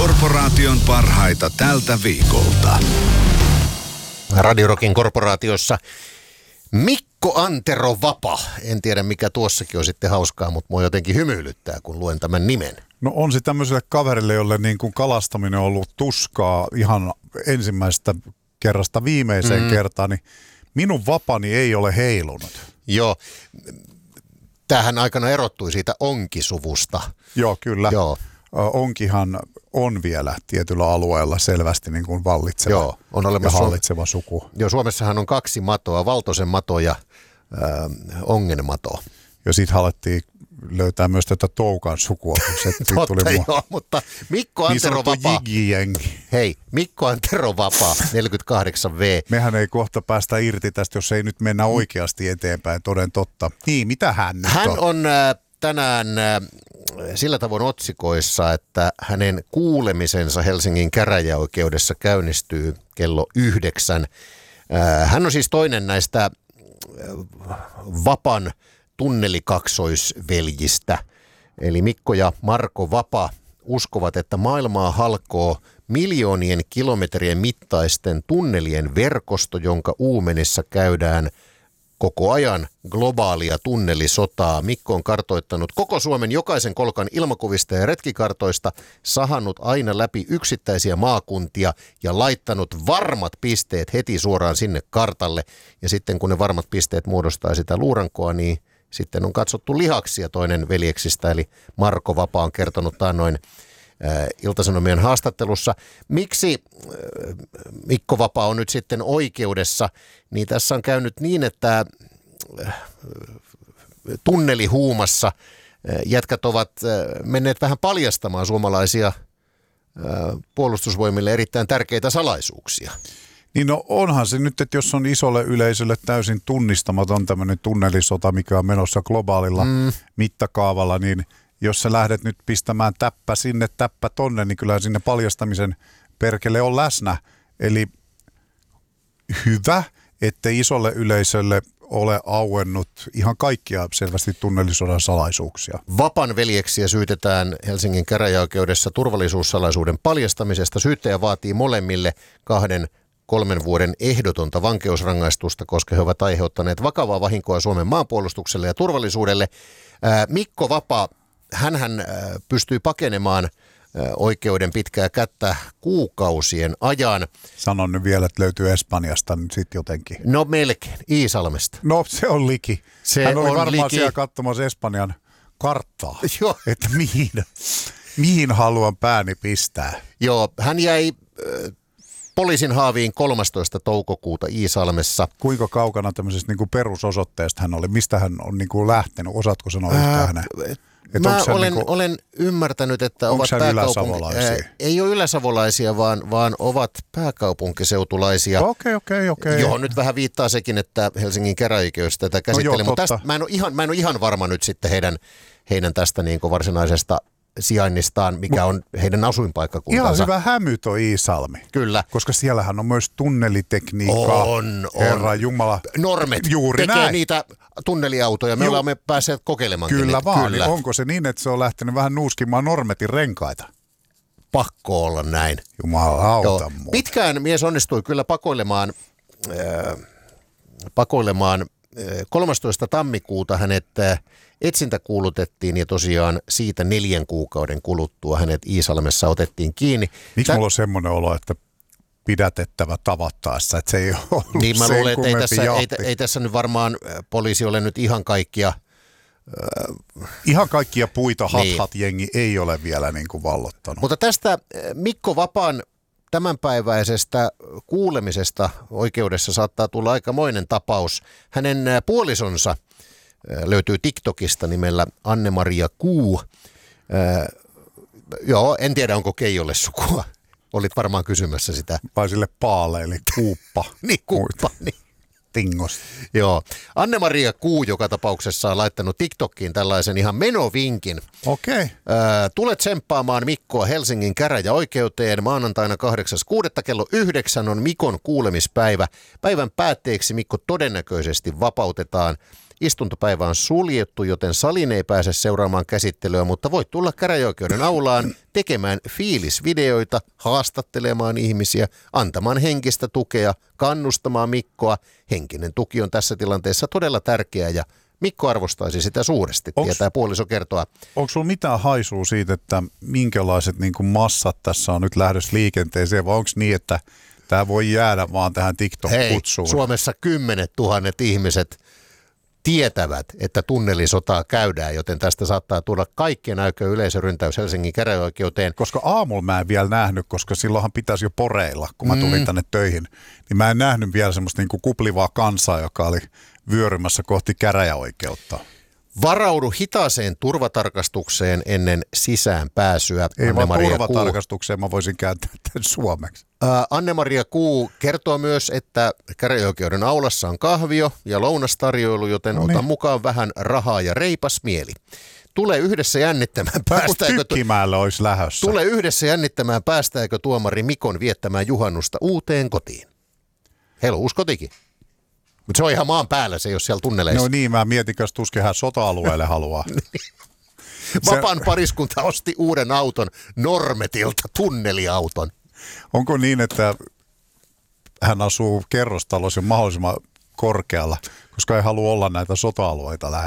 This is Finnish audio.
Korporaation parhaita tältä viikolta. Radio Rockin korporaatiossa Mikko Antero Vapa. En tiedä mikä tuossakin on sitten hauskaa, mutta mua jotenkin hymyilyttää, kun luen tämän nimen. No on se tämmöiselle kaverille, jolle niin kuin kalastaminen on ollut tuskaa ihan ensimmäisestä kerrasta viimeiseen kertaan, niin minun vapani ei ole heilunut. Joo, tämähän aikana erottui siitä onkisuvusta. Joo, kyllä. Joo. Onkihan on vielä tietyllä alueella selvästi niin kuin vallitseva, Joo, on olemassa ja hallitseva suku. Joo, Suomessahan on 2 matoa, valtoisen mato ja ongen mato. Ja sitten alettiin löytää myös tätä toukan sukua. Totta joo, mutta Mikko Antero Vapa. Hei, Mikko Antero Vapa, 48V. Mehän ei kohta päästä irti tästä, jos ei nyt mennä oikeasti eteenpäin, toden totta. Niin, mitä hän nyt Hän on tänään sillä tavoin otsikoissa, että hänen kuulemisensa Helsingin käräjäoikeudessa käynnistyy kello 9. Hän on siis toinen näistä Vapan tunnelikaksoisveljistä. Eli Mikko ja Marko Vapa uskovat, että maailmaa halkoo miljoonien kilometrien mittaisten tunnelien verkosto, jonka uumenissa käydään koko ajan globaalia tunnelisotaa. Mikko on kartoittanut koko Suomen jokaisen kolkan ilmakuvista ja retkikartoista, sahannut aina läpi yksittäisiä maakuntia ja laittanut varmat pisteet heti suoraan sinne kartalle. Ja sitten kun ne varmat pisteet muodostaa sitä luurankoa, niin sitten on katsottu lihaksia toinen veljeksistä, eli Marko Vapa on kertonut taannoin Ilta-Sanomien haastattelussa. Miksi Mikko Vapa on nyt sitten oikeudessa, niin tässä on käynyt niin, että tunnelihuumassa jätkät ovat menneet vähän paljastamaan suomalaisia puolustusvoimille erittäin tärkeitä salaisuuksia. Niin no onhan se nyt, että jos on isolle yleisölle täysin tunnistamaton tämmöinen tunnelisota, mikä on menossa globaalilla mittakaavalla, niin jos sä lähdet nyt pistämään täppä sinne, täppä tonne, niin kyllä sinne paljastamisen perkele on läsnä. Eli hyvä, että isolle yleisölle ole auennut ihan kaikkia selvästi tunnelisodan salaisuuksia. Vapan veljeksiä syytetään Helsingin käräjäoikeudessa turvallisuussalaisuuden paljastamisesta. Syyttäjä vaatii molemmille 2-3 vuoden ehdotonta vankeusrangaistusta, koska he ovat aiheuttaneet vakavaa vahinkoa Suomen maanpuolustukselle ja turvallisuudelle. Mikko Vapa, hänhän pystyy pakenemaan oikeuden pitkää kättä kuukausien ajan. Sanon nyt vielä, että löytyy Espanjasta nyt sitten jotenkin. No melkein, Iisalmesta. No se on liki. Hän oli varmaan siellä katsomassa Espanjan karttaa, Joo. että mihin haluan pääni pistää. Joo, hän jäi poliisin haaviin 13. toukokuuta Iisalmessa. Kuinka kaukana tämmöisestä niin kuin perusosoitteesta hän oli? Mistä hän on niin kuin lähtenyt? Osaatko sanoa yhtään hänen? Olen ymmärtänyt, että ovat ei ole yläsavolaisia, vaan ovat pääkaupunkiseutulaisia. Okei. Johon nyt vähän viittaa sekin, että Helsingin käräjäoikeus tätä käsittelee. No mutta tästä mä en ole ihan varma nyt sitten heidän tästä niin kuin varsinaisesta sijainnistaan, mikä on heidän asuinpaikkakuntansa. Ihan hyvä hämy toi Iisalmi. Kyllä. Koska siellähän on myös tunnelitekniikkaa. On. Herra Jumala. Normet juuri tekee näin. niitä tunneliautoja. Me olemme päässeet kokeilemaan. Kyllä vaan. Kyllä. Onko se niin, että se on lähtenyt vähän nuuskimaan Normetin renkaita? Pakko olla näin. Jumalauta muuta. Pitkään mies onnistui kyllä pakoilemaan 13. tammikuuta hänet etsintä kuulutettiin ja tosiaan siitä 4 kuukauden kuluttua hänet Iisalmessa otettiin kiinni. Miksi mulla on semmoinen olo, että pidätettävä tavattaessa, että se ei ollut niin mä sen luulen, että ei tässä nyt varmaan poliisi ole nyt ihan kaikkia puita jengi ei ole vielä niin kuin vallottanut. Mutta tästä Mikko Vapan tämänpäiväisestä kuulemisesta oikeudessa saattaa tulla aikamoinen tapaus. Hänen puolisonsa löytyy TikTokista nimellä Anne-Maria Kuu. Joo, en tiedä onko Keijolle sukua. Olit varmaan kysymässä sitä. Vai sille Paalle, eli Kuuppa. Niin, Kuuppa. Niin. Tingos. Joo. Anne-Maria Kuu joka tapauksessa on laittanut TikTokiin tällaisen ihan menovinkin. Okei. Tulet tsemppaamaan Mikkoa Helsingin käräjäoikeuteen maanantaina 8.6. kello 9 on Mikon kuulemispäivä. Päivän päätteeksi Mikko todennäköisesti vapautetaan. Istuntopäivä on suljettu, joten salin ei pääse seuraamaan käsittelyä, mutta voit tulla käräjäoikeuden aulaan tekemään fiilisvideoita, haastattelemaan ihmisiä, antamaan henkistä tukea, kannustamaan Mikkoa. Henkinen tuki on tässä tilanteessa todella tärkeää ja Mikko arvostaisi sitä suuresti, tietää puoliso kertoa. Onko sulla mitään haisua siitä, että minkälaiset niin kuin massat tässä on nyt lähdössä liikenteeseen, vai onko niin, että tämä voi jäädä vaan tähän TikTok-kutsuun? Hei, Suomessa 10 000 ihmiset tietävät, että tunnelisotaa käydään, joten tästä saattaa tulla kaikkien aikojen yleisöryntäys Helsingin käräjäoikeuteen. Koska aamulla mä en vielä nähnyt, koska silloinhan pitäisi jo poreilla, kun mä tulin tänne töihin, niin mä en nähnyt vielä semmoista niin kuin kuplivaa kansaa, joka oli vyörymässä kohti käräjäoikeutta. Varaudu hitaaseen turvatarkastukseen ennen sisään pääsyä. Ei vaan turvatarkastukseen, mä voisin kääntää tämän suomeksi. Anne-Maria Kuu kertoo myös, että käräjäoikeuden aulassa on kahvio ja lounastarjoilu, joten ota mukaan vähän rahaa ja reipas mieli. Tule yhdessä jännittämään, päästääkö tuomari Mikon viettämään juhannusta uuteen kotiin. Heillä on uusi kotikin. Mutta se on ihan maan päällä, se ei ole siellä tunneleissa. No niin, mä mietin, jos tuskin hän sota-alueelle haluaa. Vapaan pariskunta osti uuden auton Normetilta, tunneliauton. Onko niin, että hän asuu kerrostalossa mahdollisimman korkealla, koska ei halua olla näitä sota-alueita lähellä?